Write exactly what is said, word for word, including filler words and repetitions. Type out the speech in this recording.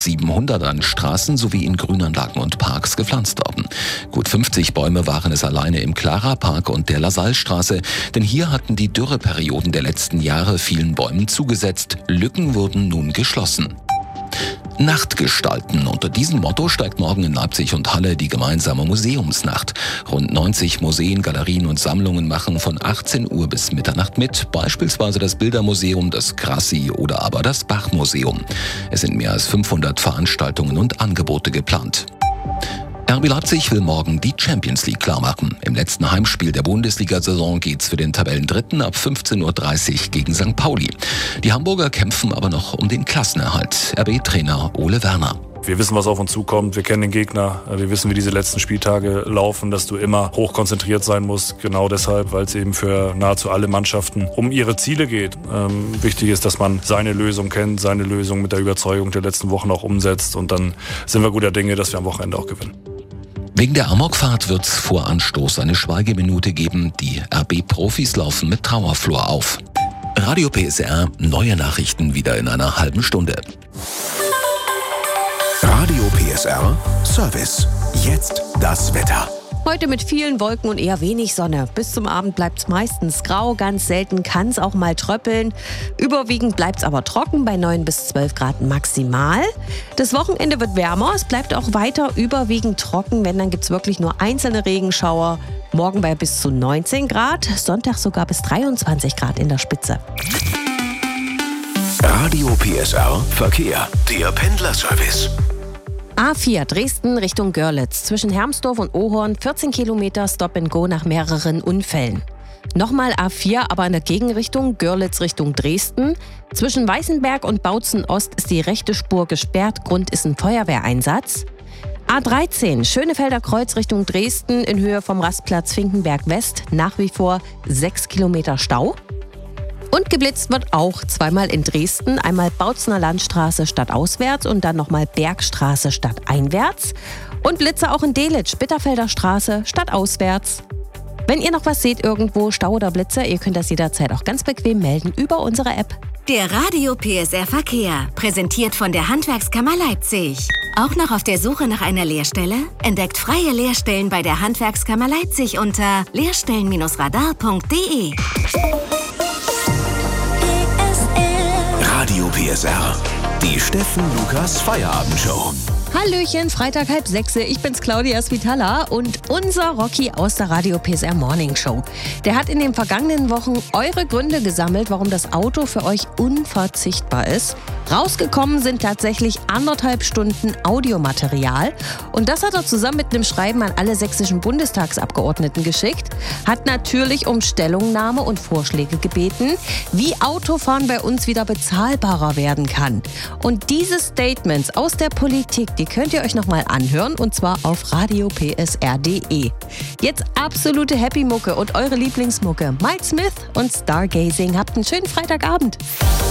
siebenhundert an Straßen sowie in Grünanlagen und Parks gepflanzt worden. Gut fünfzig Bäume waren es alleine im Clara-Park und der Lasallstraße, denn hier hatten die Dürreperioden der letzten Jahre vielen Bäumen zugesetzt. Lücken wurden nun geschlossen. Nachtgestalten. Unter diesem Motto steigt morgen in Leipzig und Halle die gemeinsame Museumsnacht. Rund neunzig Museen, Galerien und Sammlungen machen von achtzehn Uhr bis Mitternacht mit, beispielsweise das Bildermuseum, das Grassi oder aber das Bachmuseum. Es sind mehr als fünfhundert Veranstaltungen und Angebote geplant. R B Leipzig will morgen die Champions League klarmachen. Im letzten Heimspiel der Bundesliga-Saison geht's für den Tabellendritten ab fünfzehn Uhr dreißig gegen Sankt Pauli. Die Hamburger kämpfen aber noch um den Klassenerhalt. R B-Trainer Ole Werner. Wir wissen, was auf uns zukommt. Wir kennen den Gegner. Wir wissen, wie diese letzten Spieltage laufen, dass du immer hochkonzentriert sein musst. Genau deshalb, weil es eben für nahezu alle Mannschaften um ihre Ziele geht. Ähm, wichtig ist, dass man seine Lösung kennt, seine Lösung mit der Überzeugung der letzten Wochen auch umsetzt. Und dann sind wir guter Dinge, dass wir am Wochenende auch gewinnen. Wegen der Amokfahrt wird es vor Anstoß eine Schweigeminute geben. Die R B-Profis laufen mit Trauerflor auf. Radio P S R, neue Nachrichten wieder in einer halben Stunde. Radio P S R Service. Jetzt das Wetter. Heute mit vielen Wolken und eher wenig Sonne. Bis zum Abend bleibt es meistens grau, ganz selten kann es auch mal tröppeln. Überwiegend bleibt es aber trocken bei neun bis zwölf Grad maximal. Das Wochenende wird wärmer, es bleibt auch weiter überwiegend trocken, wenn dann gibt es wirklich nur einzelne Regenschauer. Morgen bei bis zu neunzehn Grad, Sonntag sogar bis dreiundzwanzig Grad in der Spitze. Radio P S R Verkehr, der Pendlerservice. A vier Dresden Richtung Görlitz. Zwischen Hermsdorf und Ohorn vierzehn Kilometer Stop and Go nach mehreren Unfällen. Nochmal A vier, aber in der Gegenrichtung Görlitz Richtung Dresden. Zwischen Weißenberg und Bautzen Ost ist die rechte Spur gesperrt. Grund ist ein Feuerwehreinsatz. A dreizehn Schönefelder Kreuz Richtung Dresden in Höhe vom Rastplatz Finkenberg West. Nach wie vor sechs Kilometer Stau. Und geblitzt wird auch zweimal in Dresden, einmal Bautzener Landstraße stadtauswärts und dann nochmal Bergstraße stadteinwärts. Und Blitze auch in Delitzsch, Bitterfelder Straße stadtauswärts. Wenn ihr noch was seht irgendwo, Stau oder Blitze, ihr könnt das jederzeit auch ganz bequem melden über unsere App. Der Radio P S R Verkehr, präsentiert von der Handwerkskammer Leipzig. Auch noch auf der Suche nach einer Lehrstelle? Entdeckt freie Lehrstellen bei der Handwerkskammer Leipzig unter lehrstellen radar punkt de. Radio P S R, die Steffen Lukas Feierabendshow. Hallöchen, Freitag halb sechs. Ich bin's Claudia Svitala und unser Rocky aus der Radio P S R Morning Show. Der hat in den vergangenen Wochen eure Gründe gesammelt, warum das Auto für euch unverzichtbar ist. Rausgekommen sind tatsächlich anderthalb Stunden Audiomaterial. Und das hat er zusammen mit einem Schreiben an alle sächsischen Bundestagsabgeordneten geschickt. Hat natürlich um Stellungnahme und Vorschläge gebeten, wie Autofahren bei uns wieder bezahlbarer werden kann. Und diese Statements aus der Politik, die könnt ihr euch nochmal anhören, und zwar auf radio p s r punkt de. Jetzt absolute Happy-Mucke und eure Lieblingsmucke. Mike Smith und Stargazing. Habt einen schönen Freitagabend.